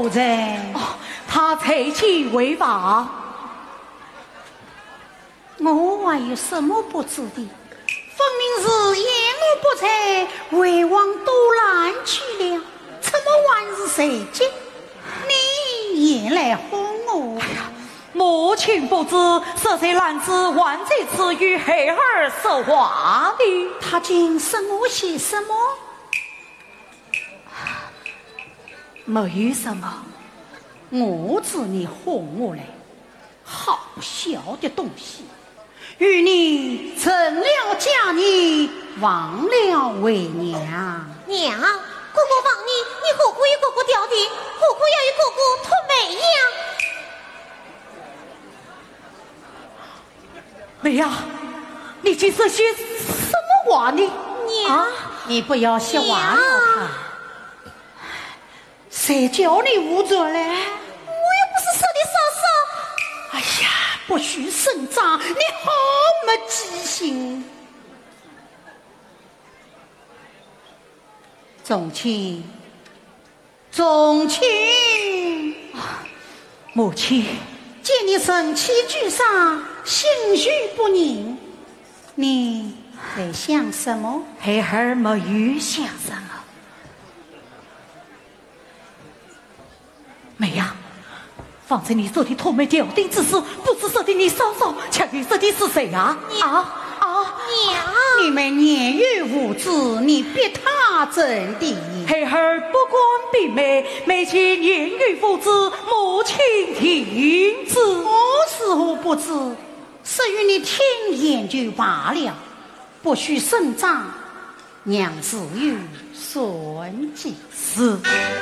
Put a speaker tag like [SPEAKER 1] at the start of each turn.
[SPEAKER 1] 夫人，
[SPEAKER 2] 他贼气违法，
[SPEAKER 1] 我还有什么不知的？分明是言我不才，为王都拦去了，怎么还是谁经？你也来哄我？
[SPEAKER 2] 母亲不知，这些男子还在此与孩儿说话的。
[SPEAKER 1] 他竟生我些什么？
[SPEAKER 2] 没有什么，
[SPEAKER 1] 我知你哄我来，好小的东西！与你成了家女，忘了为娘。
[SPEAKER 3] 娘，哥哥放你，你何苦与哥哥掉地？何苦要与哥哥脱妹呀？
[SPEAKER 2] 妹呀，你这是些什么话呢？
[SPEAKER 3] 娘，
[SPEAKER 1] 你不要瞎玩了他。谁叫你无责嘞？
[SPEAKER 3] 我又不是说的少少。
[SPEAKER 1] 哎呀，不许声张，你好没记性。宗亲，宗亲，
[SPEAKER 2] 母亲，
[SPEAKER 1] 见你神气沮丧，心绪不宁，你在想什么？
[SPEAKER 2] 孩儿没有想什么。妹呀，方才你说的脱妹掉丁之事，不是说的你嫂嫂，恰与说的是谁啊？
[SPEAKER 3] 娘，
[SPEAKER 1] 你们年幼无知，你逼他怎的？
[SPEAKER 2] 孩儿不管比妹，妹亲年幼无知，母亲听之。
[SPEAKER 1] 我似乎不知，是与你听言就罢了，不许声张，娘自有算计。
[SPEAKER 2] 是。